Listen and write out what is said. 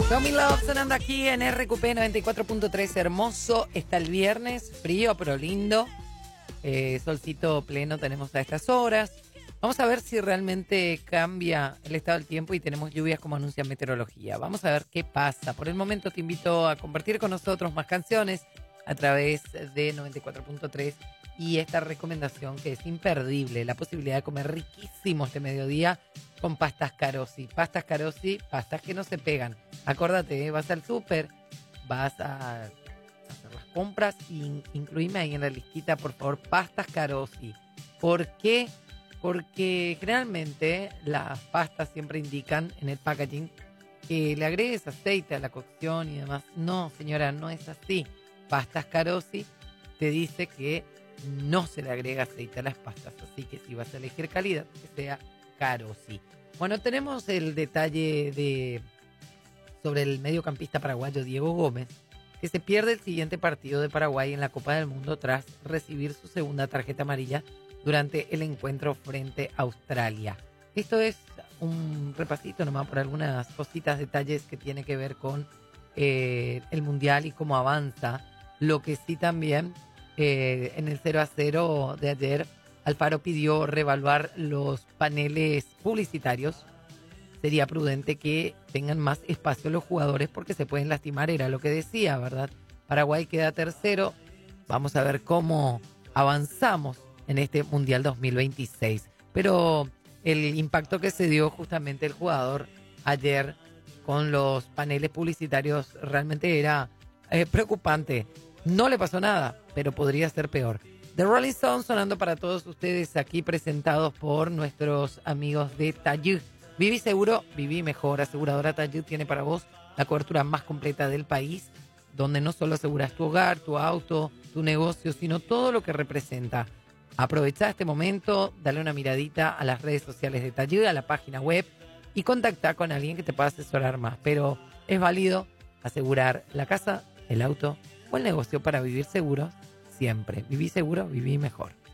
Tommy Love sonando aquí en RQP 94.3. Hermoso. Está el viernes, frío pero lindo. Solcito pleno tenemos a estas horas. Vamos a ver si realmente cambia el estado del tiempo y tenemos lluvias como anuncia meteorología. Vamos a ver qué pasa. Por el momento te invito a compartir con nosotros más canciones a través de 94.3 y esta recomendación que es imperdible, la posibilidad de comer riquísimo este mediodía con pastas Carosi. Pastas Carosi, pastas que no se pegan. Acordate, vas al súper, vas a hacer las compras y incluíme ahí en la listita, por favor, pastas Carosi. ¿Por qué? Porque generalmente las pastas siempre indican en el packaging que le agregues aceite a la cocción y demás. No, señora, no es así. Pastas Carosi te dice que no se le agrega aceite a las pastas, así que si vas a elegir calidad, que sea Carosi. Bueno, tenemos el detalle sobre el mediocampista paraguayo Diego Gómez, que se pierde el siguiente partido de Paraguay en la Copa del Mundo tras recibir su segunda tarjeta amarilla durante el encuentro frente a Australia. Esto es un repasito nomás por algunas cositas, detalles que tiene que ver con el Mundial y cómo avanza. Lo que sí también, en el 0-0 de ayer, Alfaro pidió reevaluar los paneles publicitarios. Sería prudente que tengan más espacio los jugadores porque se pueden lastimar, era lo que decía, ¿verdad? Paraguay queda tercero. Vamos a ver cómo avanzamos en este Mundial 2026. Pero el impacto que se dio justamente el jugador ayer con los paneles publicitarios realmente era preocupante. No le pasó nada, pero podría ser peor. The Rolling Stones sonando para todos ustedes aquí, presentados por nuestros amigos de Tayug. Viví seguro, viví mejor. Aseguradora Tayug tiene para vos la cobertura más completa del país, donde no solo aseguras tu hogar, tu auto, tu negocio, sino todo lo que representa. Aprovecha este momento, dale una miradita a las redes sociales de Tayug, a la página web y contacta con alguien que te pueda asesorar más. Pero es válido asegurar la casa, el auto o el negocio para vivir seguros siempre. Viví seguro, viví mejor.